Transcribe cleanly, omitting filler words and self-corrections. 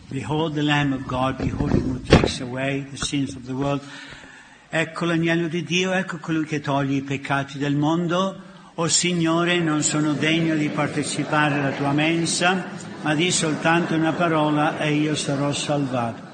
Behold the Lamb of God, behold him who takes away the sins of the world. Ecco l'agnello di Dio, ecco colui che toglie i peccati del mondo. O Signore, non sono degno di partecipare alla tua mensa, ma di soltanto una parola e io sarò salvato.